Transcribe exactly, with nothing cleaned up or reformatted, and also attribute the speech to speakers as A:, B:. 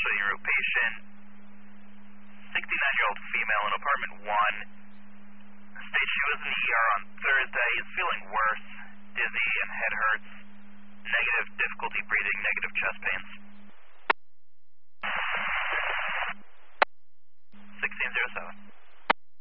A: specialty en route patient, sixty-nine-year-old female in apartment one. State she was in the E R on Thursday, is feeling worse, dizzy and head hurts, negative difficulty breathing, negative chest pains.